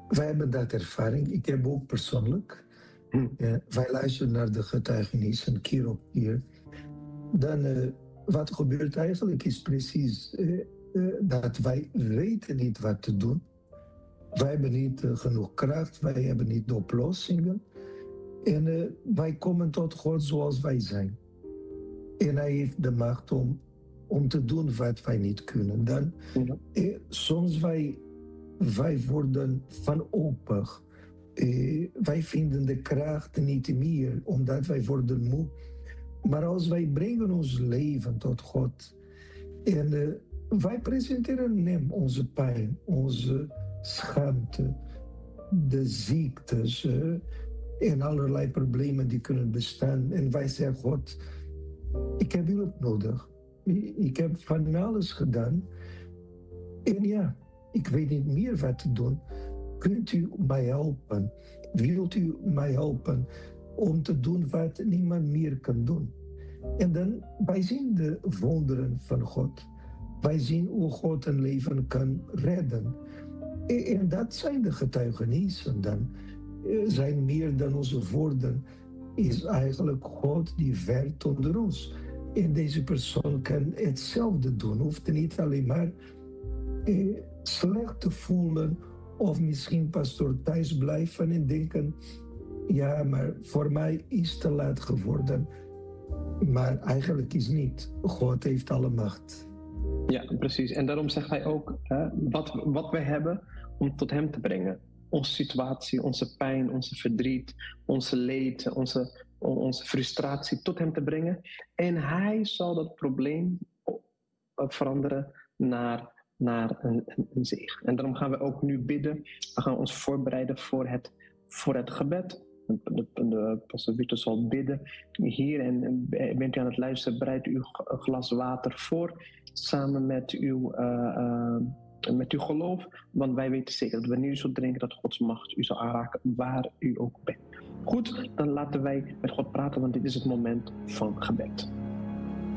wij hebben dat ervaring. Ik heb ook persoonlijk. Wij luisteren naar de getuigenissen keer op keer. Dan, wat gebeurt eigenlijk is precies dat wij weten niet wat te doen. Wij hebben niet genoeg kracht, wij hebben niet de oplossingen. En wij komen tot God zoals wij zijn. En hij heeft de macht om te doen wat wij niet kunnen. Dan, soms wij worden wanhopig. Wij vinden de kracht niet meer, omdat wij worden moe. Maar als wij brengen ons leven tot God en wij presenteren hem onze pijn, onze schaamte, de ziektes en allerlei problemen die kunnen bestaan. En wij zeggen, God, ik heb hulp nodig. Ik heb van alles gedaan. En ja, ik weet niet meer wat te doen. Kunt u mij helpen? Wilt u mij helpen om te doen wat niemand meer kan doen? En dan, wij zien de wonderen van God. Wij zien hoe God een leven kan redden. En dat zijn de getuigenissen dan. Zijn meer dan onze woorden. Is eigenlijk God die werkt onder ons. En deze persoon kan hetzelfde doen. Hoeft niet alleen maar slecht te voelen. Of misschien pastoor thuis blijven en denken, ja, maar voor mij is het te laat geworden. Maar eigenlijk is niet. God heeft alle macht. Ja, precies. En daarom zegt hij ook wat wij hebben om tot hem te brengen. Onze situatie, onze pijn, onze verdriet, onze leed, onze frustratie tot hem te brengen. En hij zal dat probleem veranderen naar een zegen. En daarom gaan we ook nu bidden. We gaan ons voorbereiden voor het gebed. De pastor Victor zal bidden hier en bent u aan het luisteren, bereid u een glas water voor samen met uw geloof, want wij weten zeker dat wanneer u zult drinken dat Gods macht u zal aanraken waar u ook bent. Goed, dan laten wij met God praten, want dit is het moment van gebed.